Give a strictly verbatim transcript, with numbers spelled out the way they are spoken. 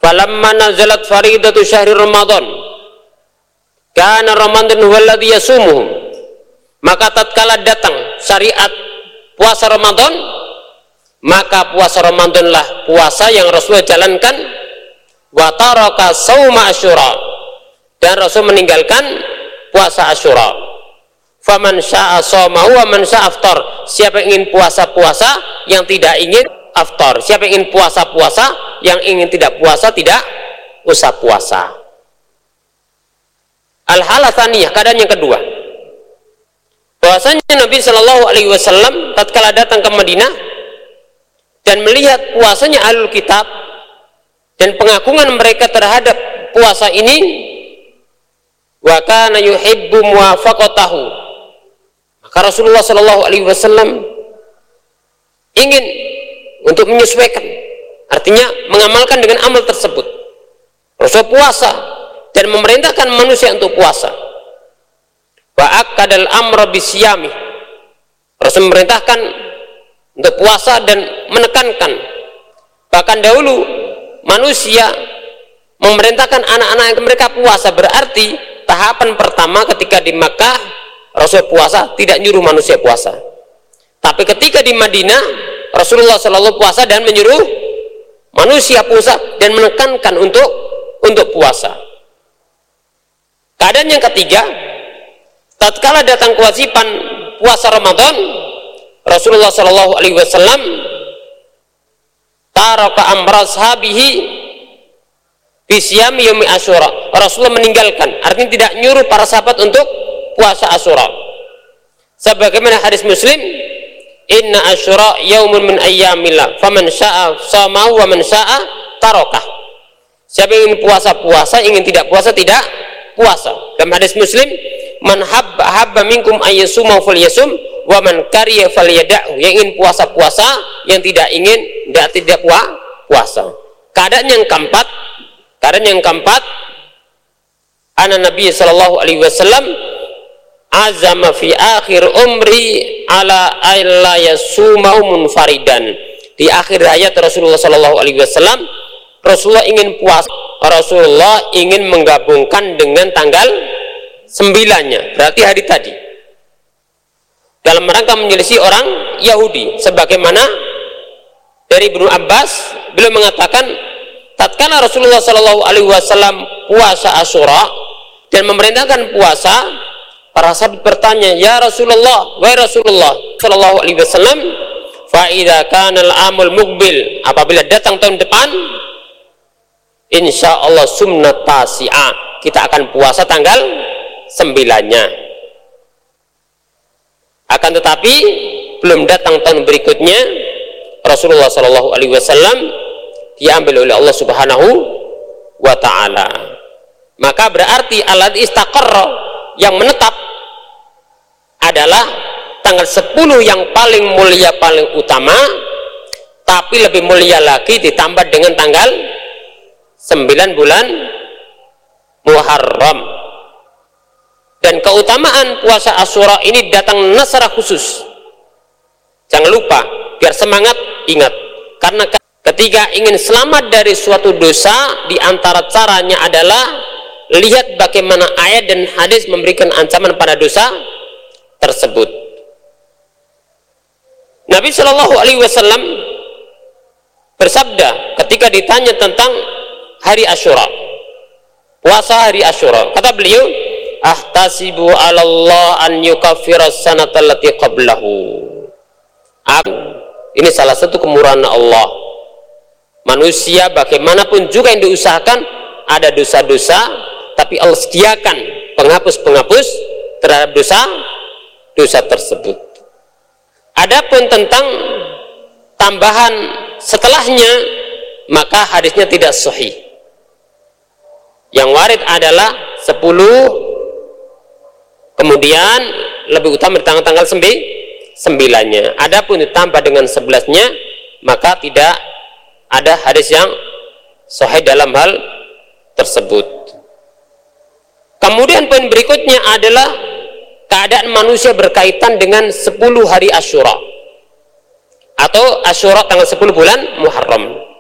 falamma nazalat faridatu syahri Ramadan kana Ramadan huwa alladhi yasumuhu, maka tatkala datang syariat puasa Ramadan, maka puasa Ramadanlah puasa yang Rasulullah jalankan. Wa taraka sauma Asyura, dan Rasul meninggalkan puasa Asyura. Faman syaa shamahu wa man syaa aftar, siapa yang ingin puasa-puasa, yang tidak ingin aftar. Siapa yang ingin puasa-puasa, yang ingin tidak puasa tidak usah puasa. Al-halah tsaniyah, keadaan yang kedua, bahwasanya Nabi Shallallahu Alaihi Wasallam tatkala datang ke Madinah dan melihat puasanya ahlul kitab dan pengagungan mereka terhadap puasa ini, wa kana yuhibbu muwafaqatahu, maka Rasulullah Shallallahu Alaihi Wasallam ingin untuk menyesuaikan, artinya mengamalkan dengan amal tersebut. Rasul puasa dan memerintahkan manusia untuk puasa. Wa akadal amra bisyami, Rasul memerintahkan untuk puasa dan menekankan. Bahkan dahulu manusia memerintahkan anak-anak yang mereka puasa, berarti tahapan pertama ketika di Makkah Rasul puasa tidak nyuruh manusia puasa, tapi ketika di Madinah Rasulullah selalu puasa dan menyuruh manusia puasa dan menekankan untuk untuk puasa. Keadaan yang ketiga, tatkala datang kewajiban puasa Ramadan, Rasulullah Shallallahu Alaihi Wasallam taraka amra ashabihi bisyami yaumi Asyura, Rasulullah meninggalkan, artinya tidak nyuruh para sahabat untuk puasa Asyura. Sebagaimana hadis Muslim, inna Asyura yaumun min ayyamillah faman syaa shamahu wa man syaa tarakah. Siapa yang ingin puasa puasa, ingin tidak puasa tidak puasa. Dalam hadis Muslim, man habba habba minkum ayyasuma falyasum wa man kariya falyada'hu, yang ingin puasa puasa, yang tidak ingin tidak tidak puasa. Keadaan yang keempat, keadaan yang keempat, anna Nabi sallallahu alaihi wasallam azama fi akhir umri ala alla yasumahu munfaridan. Di akhir hayat Rasulullah sallallahu alaihi wasallam, Rasulullah ingin puasa, Rasulullah ingin menggabungkan dengan tanggal sembilannya, berarti hari tadi, dalam rangka menyelisih orang Yahudi. Sebagaimana dari Ibnu Abbas, beliau mengatakan tatkala Rasulullah Shallallahu Alaihi Wasallam puasa Asyura dan memerintahkan puasa, para sahabat bertanya, ya Rasulullah, wahai Rasulullah Shallallahu Alaihi Wasallam, fa idza kana al-amul muqbil, apabila datang tahun depan, insya Allah sumnat tasi'ah, kita akan puasa tanggal sembilannya. Akan tetapi belum datang tahun berikutnya, Rasulullah Shallallahu Alaihi Wasallam diambil oleh Allah Subhanahu wa Ta'ala. Maka berarti alladzi istaqarra, yang menetap adalah tanggal sepuluh yang paling mulia, paling utama, tapi lebih mulia lagi ditambah dengan tanggal sembilan bulan Muharram. Dan keutamaan puasa Asyura ini datang secara khusus. Jangan lupa, biar semangat, ingat, karena ketika ingin selamat dari suatu dosa, di antara caranya adalah lihat bagaimana ayat dan hadis memberikan ancaman pada dosa tersebut. Nabi Shallallahu Alaihi Wasallam bersabda ketika ditanya tentang hari Asyura, puasa hari Asyura, kata beliau, ahtasibu ala Allah an yukaffira sanata allati qablahu. Ini salah satu kemurahan Allah. Manusia bagaimanapun juga yang diusahakan, ada dosa-dosa, tapi Allah sediakan penghapus-penghapus terhadap dosa dosa tersebut. Adapun tentang tambahan setelahnya, maka hadisnya tidak sahih. Yang warid adalah sepuluh, kemudian lebih utama di tanggal-tanggal sembilannya. Adapun ditambah dengan sebelasnya, maka tidak ada hadis yang sahih dalam hal tersebut. Kemudian poin berikutnya adalah keadaan manusia berkaitan dengan sepuluh hari Asyura atau Asyura tanggal sepuluh bulan Muharram.